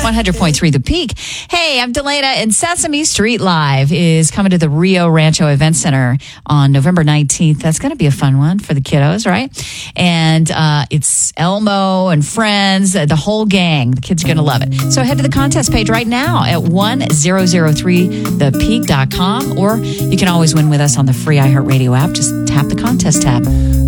100.3 The Peak. Hey, I'm Delana, and Sesame Street Live is coming to the Rio Rancho Event Center on November 19th. That's going to be a fun one for the kiddos, right? And it's Elmo and friends, the whole gang. The kids are going to love it. So head to the contest page right now at 1003thepeak.com, or you can always win with us on the free iHeartRadio app. Just tap the contest tab.